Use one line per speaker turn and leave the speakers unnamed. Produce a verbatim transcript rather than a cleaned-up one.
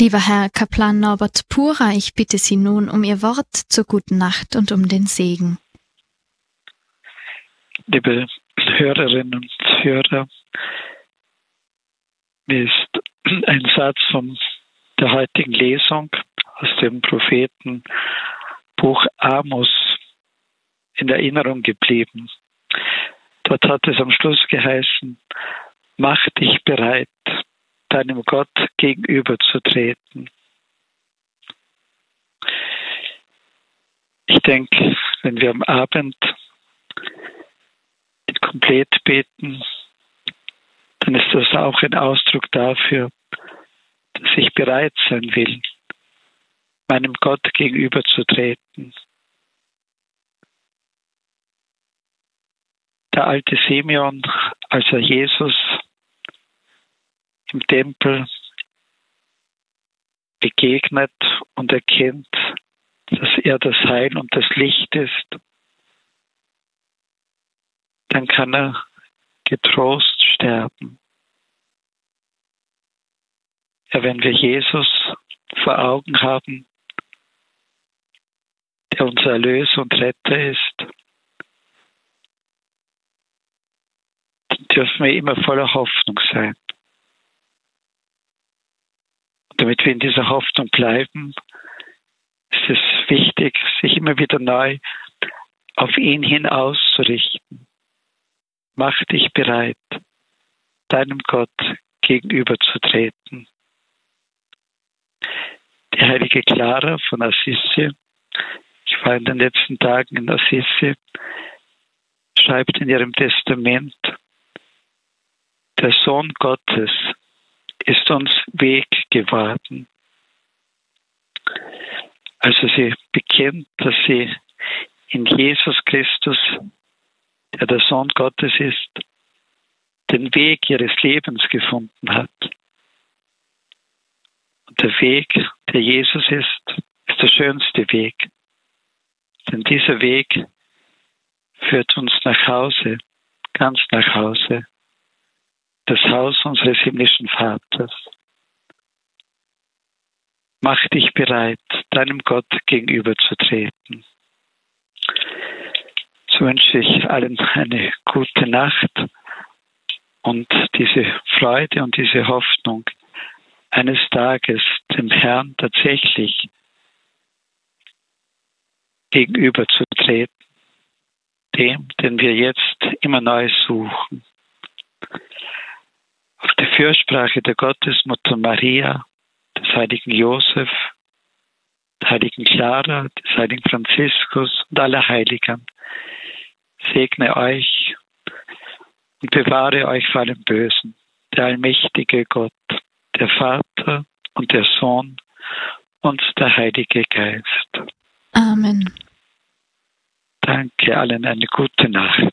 Lieber Herr Kaplan Norbert Pura, ich bitte Sie nun um Ihr Wort zur guten Nacht und um den Segen.
Liebe Hörerinnen und Hörer, mir ist ein Satz von der heutigen Lesung aus dem Prophetenbuch Amos in Erinnerung geblieben. Dort hat es am Schluss geheißen: Mach dich bereit, deinem Gott gegenüberzutreten. Ich denke, wenn wir am Abend komplett beten, dann ist das auch ein Ausdruck dafür, dass ich bereit sein will, meinem Gott gegenüberzutreten. Der alte Simeon, als er Jesus im Tempel begegnet und erkennt, dass er das Heil und das Licht ist, dann kann er getrost sterben. Ja, wenn wir Jesus vor Augen haben, der unser Erlöser und Retter ist, dann dürfen wir immer voller Hoffnung sein. Und damit wir in dieser Hoffnung bleiben, ist es wichtig, sich immer wieder neu auf ihn hin auszurichten. Mach dich bereit, deinem Gott gegenüberzutreten. Die heilige Clara von Assisi, ich war in den letzten Tagen in Assisi, schreibt in ihrem Testament: Der Sohn Gottes ist uns Weg geworden. Also sie bekennt, dass sie in Jesus Christus, der der Sohn Gottes ist, den Weg ihres Lebens gefunden hat. Und der Weg, der Jesus ist, ist der schönste Weg. Denn dieser Weg führt uns nach Hause, ganz nach Hause, das Haus unseres himmlischen Vaters. Mach dich bereit, deinem Gott gegenüberzutreten. So wünsche ich allen eine gute Nacht und diese Freude und diese Hoffnung, eines Tages dem Herrn tatsächlich gegenüberzutreten, dem, den wir jetzt immer neu suchen. Auf die Fürsprache der Gottesmutter Maria, des heiligen Josef, der heiligen Clara, des heiligen Franziskus und aller Heiligen, segne euch und bewahre euch vor allem Bösen, der allmächtige Gott, der Vater und der Sohn und der Heilige Geist.
Amen.
Danke allen, eine gute Nacht.